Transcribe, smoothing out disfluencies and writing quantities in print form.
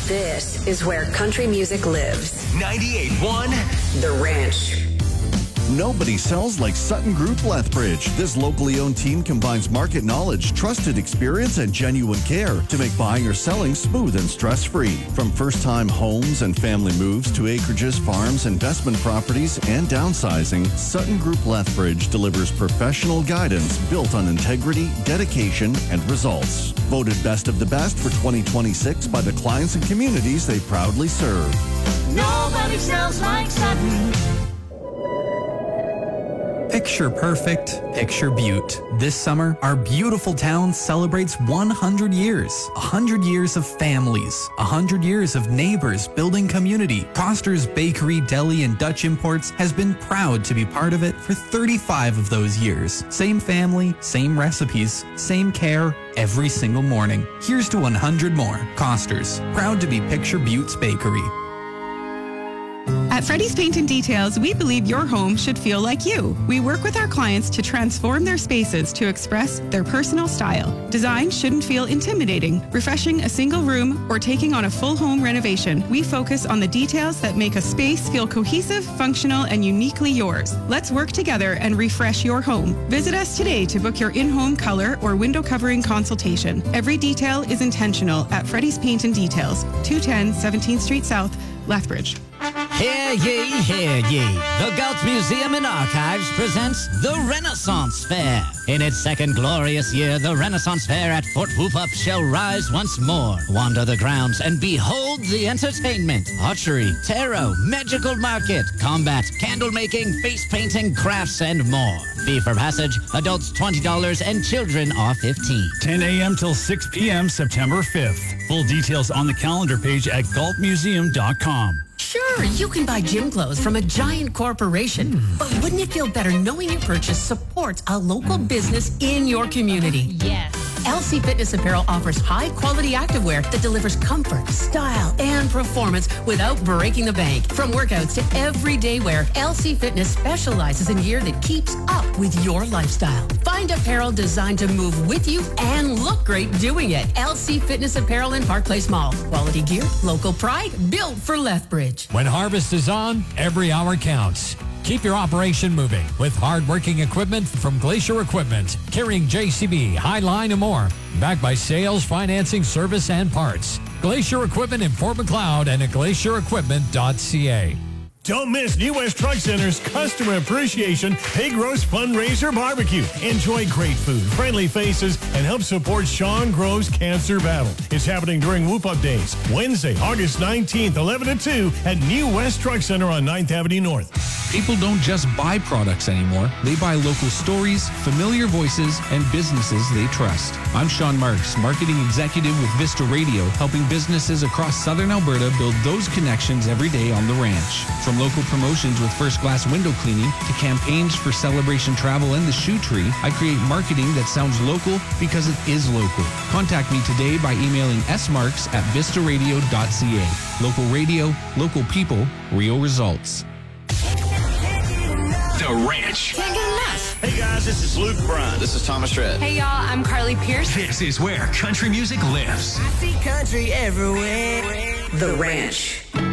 This is where country music lives. 98.1 The Ranch. Nobody sells like Sutton Group Lethbridge. This locally owned team combines market knowledge, trusted experience, and genuine care to make buying or selling smooth and stress-free. From first-time homes and family moves to acreages, farms, investment properties, and downsizing, Sutton Group Lethbridge delivers professional guidance built on integrity, dedication, and results. Voted best of the best for 2026 by the clients and communities they proudly serve. Nobody sounds like Sutton. Picture perfect, picture beaut. This summer, our beautiful town celebrates 100 years. 100 years of families. 100 years of neighbors building community. Coster's Bakery, Deli, and Dutch Imports has been proud to be part of it for 35 of those years. Same family, same recipes, same care every single morning. Here's to 100 more. Coster's, proud to be Picture Beaut's Bakery. At Freddy's Paint and Details, we believe your home should feel like you. We work with our clients to transform their spaces to express their personal style. Design shouldn't feel intimidating. Refreshing a single room or taking on a full home renovation, we focus on the details that make a space feel cohesive, functional, and uniquely yours. Let's work together and refresh your home. Visit us today to book your in-home color or window covering consultation. Every detail is intentional at Freddy's Paint and Details, 210 17th Street South, Lethbridge. Hear ye, hear ye. The Galt Museum and Archives presents the Renaissance Fair. In its second glorious year, the Renaissance Fair at Fort Whoop-Up shall rise once more. Wander the grounds and behold the entertainment, archery, tarot, magical market, combat, candle making, face painting, crafts, and more. Fee for passage, adults $20 and children are $15. 10 a.m. till 6 p.m. September 5th. Full details on the calendar page at galtmuseum.com. Sure, you can buy gym clothes from a giant corporation, but wouldn't it feel better knowing your purchase supports a local business in your community? Yes. LC Fitness Apparel offers high-quality activewear that delivers comfort, style, and performance without breaking the bank. From workouts to everyday wear, LC Fitness specializes in gear that keeps up with your lifestyle. Find apparel designed to move with you and look great doing it. LC Fitness Apparel in Park Place Mall. Quality gear, local pride, built for Lethbridge. When harvest is on, every hour counts. Keep your operation moving with hard-working equipment from Glacier Equipment, carrying JCB, Highline, and more. Backed by sales, financing, service, and parts. Glacier Equipment in Fort McLeod and at glacierequipment.ca. Don't miss New West Truck Center's Customer Appreciation Pig Roast Fundraiser Barbecue. Enjoy great food, friendly faces, and help support Sean Grove's cancer battle. It's happening during Whoop Up Days, Wednesday, August 19th, 11 to 2 at New West Truck Center on 9th Avenue North. People don't just buy products anymore. They buy local stories, familiar voices, and businesses they trust. I'm Sean Marks, Marketing Executive with Vista Radio, helping businesses across Southern Alberta build those connections every day on the ranch. From local promotions with First Glass Window Cleaning to campaigns for Celebration Travel and the Shoe Tree, I create marketing that sounds local because it is local. Contact me today by emailing smarks@vistaradio.ca. Local radio, local people, real results. The Ranch. Can't get enough. Hey guys, this is Luke Bryan. This is Thomas Shred. Hey y'all, I'm Carly Pierce. This is where country music lives. I see country everywhere. The Ranch.